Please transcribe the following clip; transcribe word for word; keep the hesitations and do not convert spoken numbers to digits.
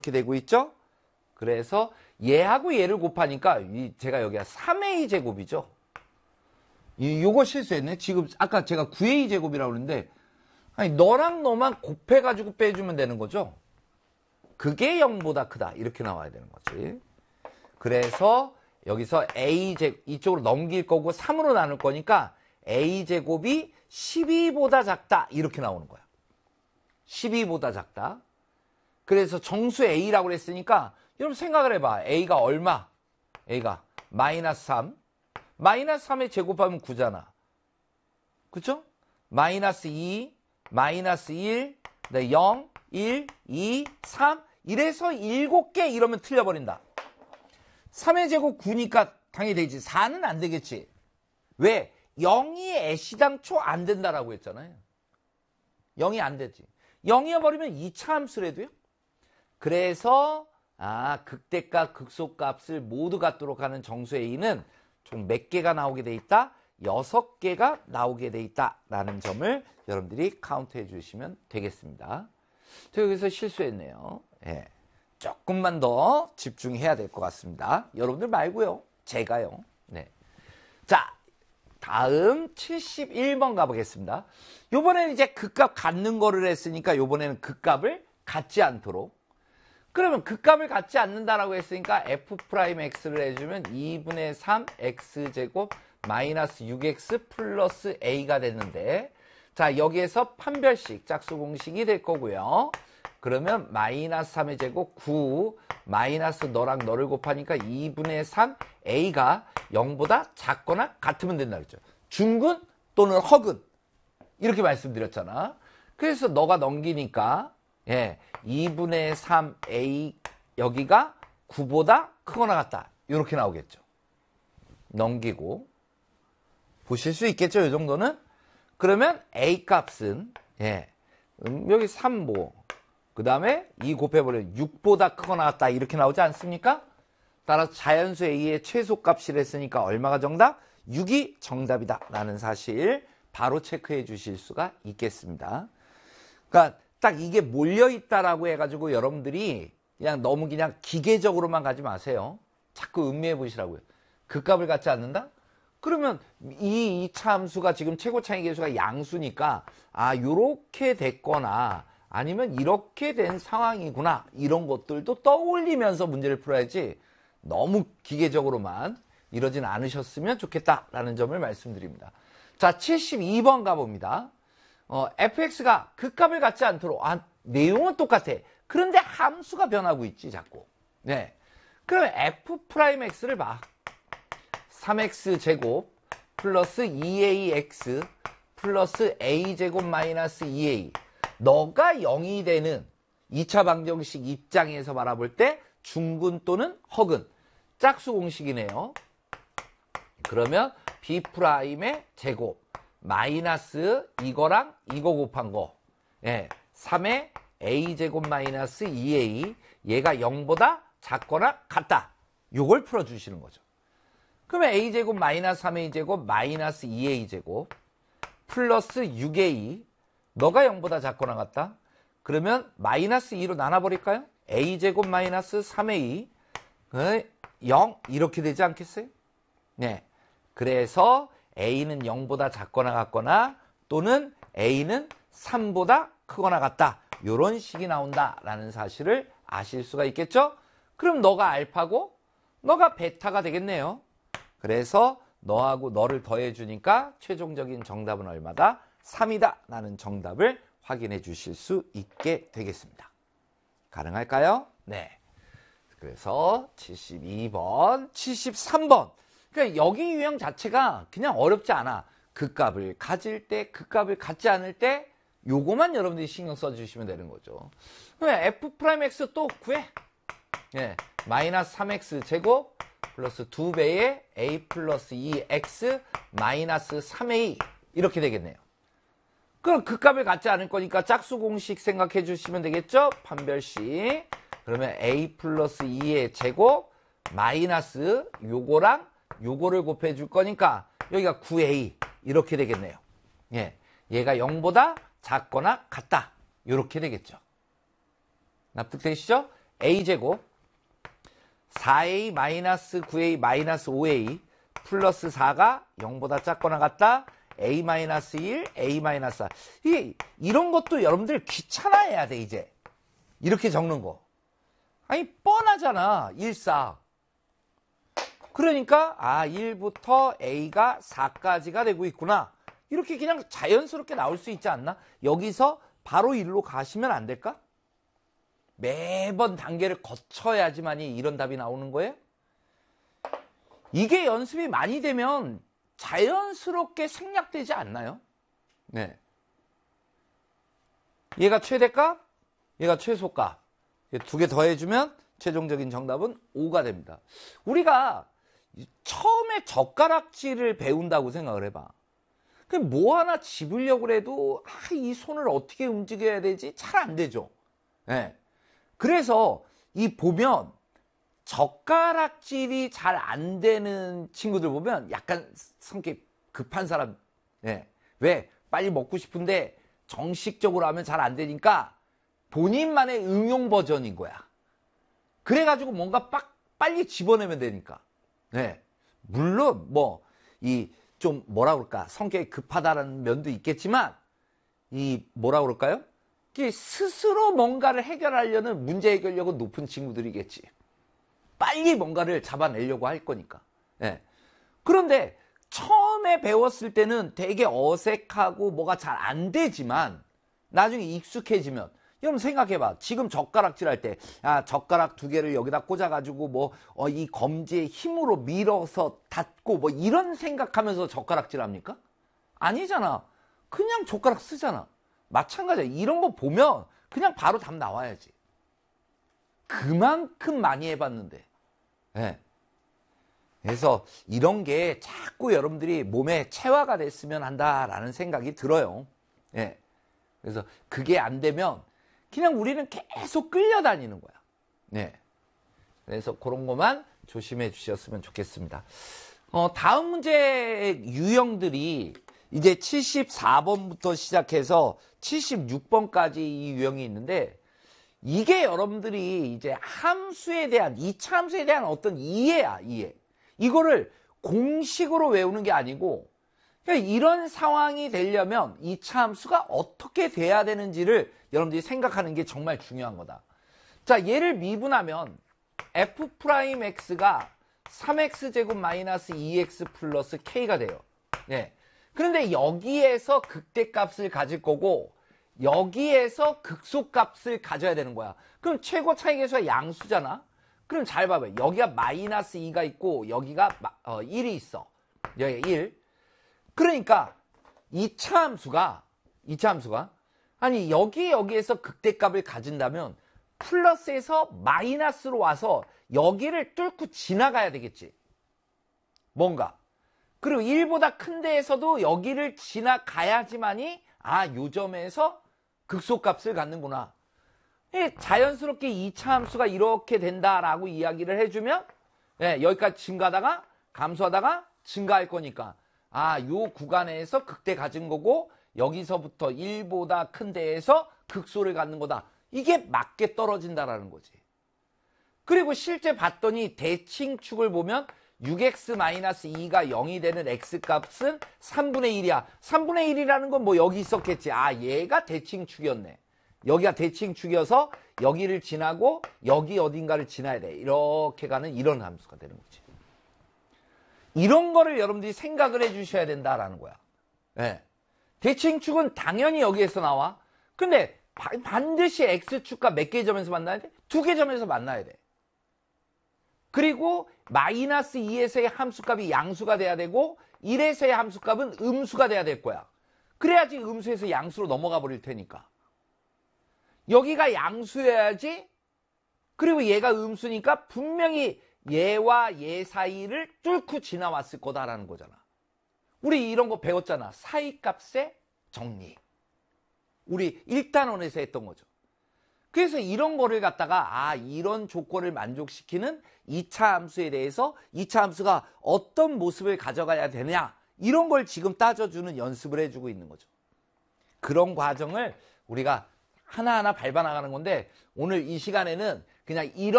이렇게 되고 있죠? 그래서 얘하고 얘를 곱하니까 이 제가 여기가 삼 에이 제곱이죠. 이 요거 실수했네. 지금 아까 제가 구 에이 제곱이라고 그랬는데 아니 너랑 너만 곱해가지고 빼주면 되는 거죠. 그게 영보다 크다. 이렇게 나와야 되는 거지. 그래서 여기서 A 제곱 이쪽으로 넘길 거고 삼으로 나눌 거니까 A 제곱이 십이보다 작다. 이렇게 나오는 거야. 십이보다 작다. 그래서 정수 A라고 그랬으니까 여러분 생각을 해봐. A가 얼마? A가 마이너스 삼. 마이너스 삼에 제곱하면 구잖아. 그쵸? 마이너스 이, 마이너스 일, 네, 영, 일, 이, 삼. 이래서 일곱 개 이러면 틀려버린다. 삼의 제곱 구니까 당연히 되지. 사는 안 되겠지. 왜? 영이 애시당초 안 된다라고 했잖아요. 영이 안 되지. 영이어버리면 이 차 함수래도요. 그래서 아 극대값, 극소값을 모두 갖도록 하는 정수 A는 총 몇 개가 나오게 돼 있다? 여섯 개가 나오게 돼 있다라는 점을 여러분들이 카운트해 주시면 되겠습니다. 저 여기서 실수했네요. 예. 조금만 더 집중해야 될 것 같습니다. 여러분들 말고요. 제가요. 네. 자, 다음 칠십일 번 가보겠습니다. 요번에는 이제 극값 갖는 거를 했으니까 요번에는 극값을 갖지 않도록. 그러면 극값을 갖지 않는다라고 했으니까 f'x를 해주면 이분의 삼 x제곱 마이너스 육 엑스 플러스 a가 됐는데 자 여기에서 판별식 짝수 공식이 될 거고요. 그러면 마이너스 삼의 제곱 구 마이너스 너랑 너를 곱하니까 이분의 삼 a가 영보다 작거나 같으면 된다 그랬죠. 중근 또는 허근 이렇게 말씀드렸잖아. 그래서 너가 넘기니까 예, 이분의 삼 에이 여기가 구보다 크거나 같다. 이렇게 나오겠죠. 넘기고 보실 수 있겠죠. 이 정도는. 그러면 A 값은 예, 음, 여기 삼 모 그 다음에 이 곱해버리면 육보다 크거나 같다. 이렇게 나오지 않습니까? 따라서 자연수 A의 최소값이라 했으니까 얼마가 정답? 육이 정답이다. 라는 사실 바로 체크해 주실 수가 있겠습니다. 그러니까 딱 이게 몰려있다라고 해가지고 여러분들이 그냥 너무 그냥 기계적으로만 가지 마세요. 자꾸 음미해 보시라고요. 극값을 갖지 않는다? 그러면 이 이 차 함수가 지금 최고차이 계수가 양수니까 아 요렇게 됐거나 아니면 이렇게 된 상황이구나 이런 것들도 떠올리면서 문제를 풀어야지 너무 기계적으로만 이러진 않으셨으면 좋겠다라는 점을 말씀드립니다. 자 칠십이 번 가봅니다. 어, fx가 극값을 갖지 않도록 아, 내용은 똑같아. 그런데 함수가 변하고 있지 자꾸. 네. 그러면 f'x를 봐. 삼 엑스 제곱 플러스 이 에이 엑스 플러스 a제곱 마이너스 이 에이 너가 영이 되는 이 차 방정식 입장에서 바라볼 때 중근 또는 허근 짝수 공식이네요. 그러면 b'의 제곱 마이너스 이거랑 이거 곱한 거 예, 삼의 a제곱 마이너스 이 에이 얘가 영보다 작거나 같다. 요걸 풀어주시는 거죠. 그러면 a제곱 마이너스 삼 에이제곱 마이너스 이 에이제곱 플러스 육 에이 너가 영보다 작거나 같다. 그러면 마이너스 이로 나눠버릴까요? a제곱 마이너스 삼 에이 영 이렇게 되지 않겠어요? 네. 그래서 a는 영보다 작거나 같거나 또는 a는 삼보다 크거나 같다. 이런 식이 나온다라는 사실을 아실 수가 있겠죠? 그럼 너가 알파고 너가 베타가 되겠네요. 그래서 너하고 너를 더해주니까 최종적인 정답은 얼마다? 삼이다 라는 정답을 확인해 주실 수 있게 되겠습니다. 가능할까요? 네. 그래서 칠십이 번, 칠십삼 번. 그러니까 여기 유형 자체가 그냥 어렵지 않아. 극값을 가질 때, 극값을 갖지 않을 때 요거만 여러분들이 신경 써주시면 되는 거죠. 그러면 f'x 또 구해. 예, 마이너스 삼 엑스 제곱 플러스 두 배의 a 플러스 이 엑스 마이너스 삼 에이 이렇게 되겠네요. 그럼 극값을 갖지 않을 거니까 짝수 공식 생각해 주시면 되겠죠? 판별식. 그러면 a 플러스 이의 제곱 마이너스 요거랑 요거를 곱해 줄 거니까 여기가 구 에이 이렇게 되겠네요. 예, 얘가 영보다 작거나 같다. 이렇게 되겠죠. 납득되시죠? a제곱 사 에이 마이너스 구 에이 마이너스 오 에이 플러스 사가 영보다 작거나 같다. a 마이너스 일, a 마이너스 사. 이게 이런 것도 여러분들 귀찮아해야 돼 이제. 이렇게 적는 거. 아니 뻔하잖아. 일, 사. 그러니까 아 일부터 a가 사까지가 되고 있구나. 이렇게 그냥 자연스럽게 나올 수 있지 않나? 여기서 바로 일로 가시면 안 될까? 매번 단계를 거쳐야지만이 이런 답이 나오는 거예요? 이게 연습이 많이 되면 자연스럽게 생략되지 않나요? 네. 얘가 최대값, 얘가 최소값. 두 개 더해주면 최종적인 정답은 오가 됩니다. 우리가 처음에 젓가락질을 배운다고 생각을 해봐. 뭐 하나 집으려고 해도 아, 이 손을 어떻게 움직여야 되지? 잘 안 되죠. 네. 그래서 이 보면 젓가락질이 잘 안 되는 친구들 보면 약간 성격 급한 사람. 네. 왜? 빨리 먹고 싶은데 정식적으로 하면 잘 안 되니까 본인만의 응용 버전인 거야. 그래가지고 뭔가 빡, 빨리 집어내면 되니까. 네. 물론 뭐 이 좀 뭐라 그럴까 성격이 급하다는 면도 있겠지만 이 뭐라 그럴까요? 스스로 뭔가를 해결하려는 문제 해결력은 높은 친구들이겠지. 빨리 뭔가를 잡아내려고 할 거니까. 네. 그런데 처음에 배웠을 때는 되게 어색하고 뭐가 잘 안 되지만 나중에 익숙해지면 여러분 생각해봐. 지금 젓가락질 할 때 아, 젓가락 두 개를 여기다 꽂아가지고 뭐 어, 이 검지에 힘으로 밀어서 닫고 뭐 이런 생각하면서 젓가락질 합니까? 아니잖아. 그냥 젓가락 쓰잖아. 마찬가지야. 이런 거 보면 그냥 바로 답 나와야지. 그만큼 많이 해봤는데. 네. 그래서 이런 게 자꾸 여러분들이 몸에 체화가 됐으면 한다라는 생각이 들어요. 네. 그래서 그게 안 되면 그냥 우리는 계속 끌려다니는 거야. 네. 그래서 그런 것만 조심해 주셨으면 좋겠습니다. 어, 다음 문제 유형들이 이제 칠십사 번부터 시작해서 칠십육 번까지 이 유형이 있는데 이게 여러분들이 이제 함수에 대한, 이차 함수에 대한 어떤 이해야, 이해. 이거를 공식으로 외우는 게 아니고 그러니까 이런 상황이 되려면 이차 함수가 어떻게 돼야 되는지를 여러분들이 생각하는 게 정말 중요한 거다. 자, 얘를 미분하면 f'x가 삼 엑스 제곱 마이너스 이 엑스 플러스 k가 돼요. 네. 그런데 여기에서 극대값을 가질 거고 여기에서 극소값을 가져야 되는 거야. 그럼 최고 차이계수가 양수잖아. 그럼 잘 봐봐요. 여기가 마이너스 이가 있고 여기가 어, 일이 있어. 여기가 일. 그러니까 이차 함수가 이차 함수가 아니 여기 여기에서 극대값을 가진다면 플러스에서 마이너스로 와서 여기를 뚫고 지나가야 되겠지. 뭔가. 그리고 일보다 큰 데에서도 여기를 지나가야지만이 아, 요 점에서 극소값을 갖는구나. 자연스럽게 이차 함수가 이렇게 된다라고 이야기를 해주면 네, 여기까지 증가하다가 감소하다가 증가할 거니까 아, 요 구간에서 극대 가진 거고 여기서부터 일보다 큰 데에서 극소를 갖는 거다. 이게 맞게 떨어진다라는 거지. 그리고 실제 봤더니 대칭축을 보면 육 엑스 마이너스 이가 영이 되는 x값은 삼분의 일이야. 삼분의 일이라는 건 뭐 여기 있었겠지. 아, 얘가 대칭축이었네. 여기가 대칭축이어서 여기를 지나고 여기 어딘가를 지나야 돼. 이렇게 가는 이런 함수가 되는 거지. 이런 거를 여러분들이 생각을 해 주셔야 된다라는 거야. 네. 대칭축은 당연히 여기에서 나와. 근데 바, 반드시 x축과 몇 개의 점에서 만나야 돼? 두 개 점에서 만나야 돼. 그리고 마이너스 이에서의 함수값이 양수가 돼야 되고 일에서의 함수값은 음수가 돼야 될 거야. 그래야지 음수에서 양수로 넘어가 버릴 테니까. 여기가 양수여야지. 그리고 얘가 음수니까 분명히 얘와 얘 사이를 뚫고 지나왔을 거다라는 거잖아. 우리 이런 거 배웠잖아. 사이값의 정리. 우리 일 단원에서 했던 거죠. 그래서 이런 거를 갖다가 아, 이런 조건을 만족시키는 이차 함수에 대해서 이차 함수가 어떤 모습을 가져가야 되냐, 이런 걸 지금 따져주는 연습을 해주고 있는 거죠. 그런 과정을 우리가 하나하나 밟아 나가는 건데 오늘 이 시간에는 그냥 이런